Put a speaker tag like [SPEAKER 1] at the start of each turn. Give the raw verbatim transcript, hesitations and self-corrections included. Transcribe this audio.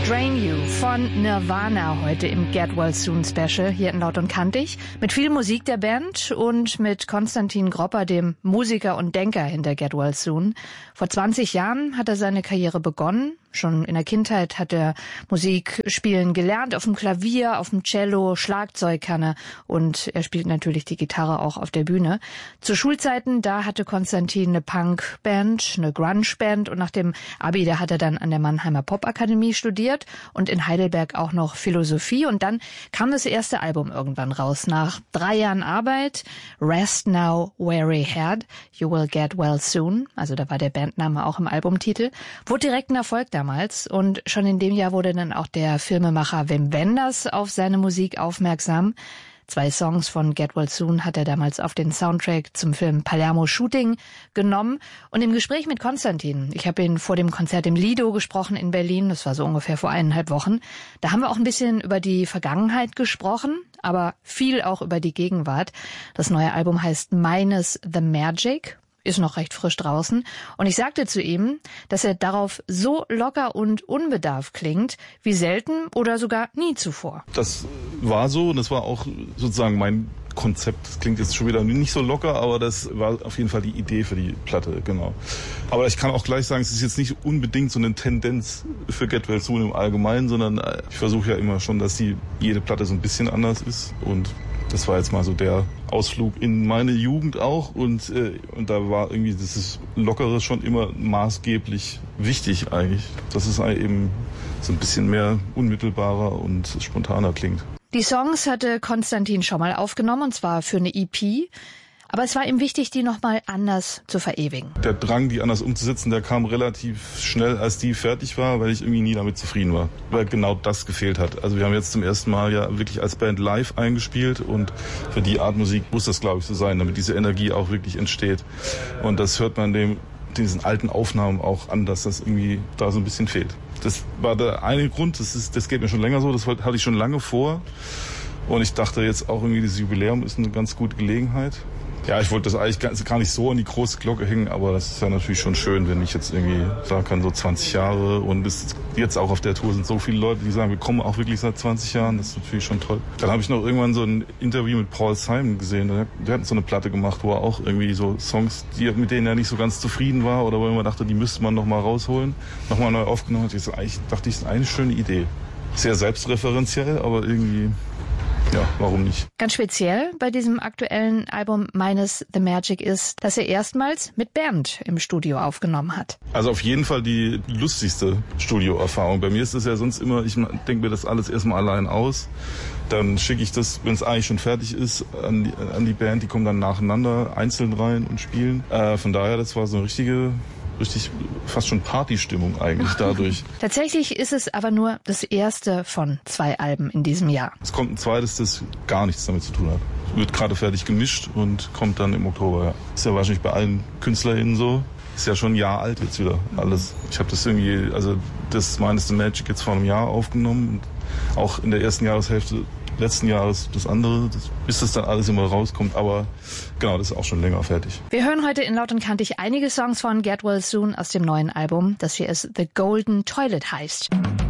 [SPEAKER 1] Drain You von Nirvana heute im Get Well Soon Special hier in Laut und Kantig. Mit viel Musik der Band und mit Konstantin Gropper, dem Musiker und Denker hinter Get Well Soon. Vor zwanzig Jahren hat er seine Karriere begonnen. Schon in der Kindheit hat er Musik spielen gelernt, auf dem Klavier, auf dem Cello, Schlagzeug kann er und er spielt natürlich die Gitarre auch auf der Bühne. Zu Schulzeiten, da hatte Konstantin eine Punkband, eine Grunge-Band und nach dem Abi, da hat er dann an der Mannheimer Popakademie studiert und in Heidelberg auch noch Philosophie und dann kam das erste Album irgendwann raus. Nach drei Jahren Arbeit, Rest Now, Weary Head, You Will Get Well Soon, also da war der Bandname auch im Albumtitel, wurde direkt ein Erfolg damals. Und schon in dem Jahr wurde dann auch der Filmemacher Wim Wenders auf seine Musik aufmerksam. Zwei Songs von Get Well Soon hat er damals auf den Soundtrack zum Film Palermo Shooting genommen. Und im Gespräch mit Konstantin, ich habe ihn vor dem Konzert im Lido gesprochen in Berlin, das war so ungefähr vor eineinhalb Wochen, da haben wir auch ein bisschen über die Vergangenheit gesprochen, aber viel auch über die Gegenwart. Das neue Album heißt Minus the Magic. Ist noch recht frisch draußen. Und ich sagte zu ihm, dass er darauf so locker und unbedarft klingt, wie selten oder sogar nie zuvor.
[SPEAKER 2] Das war so und das war auch sozusagen mein Konzept. Das klingt jetzt schon wieder nicht so locker, aber das war auf jeden Fall die Idee für die Platte, genau. Aber ich kann auch gleich sagen, es ist jetzt nicht unbedingt so eine Tendenz für Get Well Soon im Allgemeinen, sondern ich versuche ja immer schon, dass die jede Platte so ein bisschen anders ist und das war jetzt mal so der Ausflug in meine Jugend auch und äh, und da war irgendwie dieses Lockere schon immer maßgeblich wichtig eigentlich, dass es eben so ein bisschen mehr unmittelbarer und spontaner klingt.
[SPEAKER 1] Die Songs hatte Konstantin schon mal aufgenommen und zwar für eine E P. Aber es war ihm wichtig, die nochmal anders zu verewigen.
[SPEAKER 2] Der Drang, die anders umzusetzen, der kam relativ schnell, als die fertig war, weil ich irgendwie nie damit zufrieden war. Weil genau das gefehlt hat. Also wir haben jetzt zum ersten Mal ja wirklich als Band live eingespielt und für die Art Musik muss das, glaube ich, so sein, damit diese Energie auch wirklich entsteht. Und das hört man dem, diesen alten Aufnahmen auch an, dass das irgendwie da so ein bisschen fehlt. Das war der eine Grund, das, ist, das geht mir schon länger so, das hatte ich schon lange vor. Und ich dachte jetzt auch irgendwie, dieses Jubiläum ist eine ganz gute Gelegenheit. Ja, ich wollte das eigentlich gar nicht so an die große Glocke hängen, aber das ist ja natürlich schon schön, wenn ich jetzt irgendwie sagen kann, so zwanzig Jahre und bis jetzt auch auf der Tour sind so viele Leute, die sagen, wir kommen auch wirklich seit zwanzig Jahren, das ist natürlich schon toll. Dann habe ich noch irgendwann so ein Interview mit Paul Simon gesehen, der, der hat so eine Platte gemacht, wo er auch irgendwie so Songs, die, mit denen er nicht so ganz zufrieden war oder wo er immer dachte, die müsste man nochmal rausholen, nochmal neu aufgenommen hat. Ich so, eigentlich dachte ich, das ist eine schöne Idee. Sehr selbstreferenziell, aber irgendwie... Ja, warum nicht?
[SPEAKER 1] Ganz speziell bei diesem aktuellen Album Minus the Magic ist, dass er erstmals mit Band im Studio aufgenommen hat.
[SPEAKER 2] Also auf jeden Fall die lustigste Studioerfahrung. Bei mir ist es ja sonst immer, ich denke mir das alles erstmal allein aus. Dann schicke ich das, wenn es eigentlich schon fertig ist, an die, an die Band. Die kommen dann nacheinander einzeln rein und spielen. Äh, von daher, das war so eine richtige... richtig fast schon Partystimmung eigentlich dadurch.
[SPEAKER 1] Tatsächlich ist es aber nur das erste von zwei Alben in diesem Jahr.
[SPEAKER 2] Es kommt ein zweites, das gar nichts damit zu tun hat. Wird gerade fertig gemischt und kommt dann im Oktober. Ja. Ist ja wahrscheinlich bei allen KünstlerInnen so. Ist ja schon ein Jahr alt jetzt wieder alles. Ich habe das irgendwie, also das Minus the Magic jetzt vor einem Jahr aufgenommen. Und auch in der ersten Jahreshälfte letzten Jahres das andere, das, bis das dann alles immer rauskommt. Aber genau, das ist auch schon länger fertig.
[SPEAKER 1] Wir hören heute in Laut und Kantig einige Songs von Get Well Soon aus dem neuen Album, das hier ist The Golden Toilet heißt.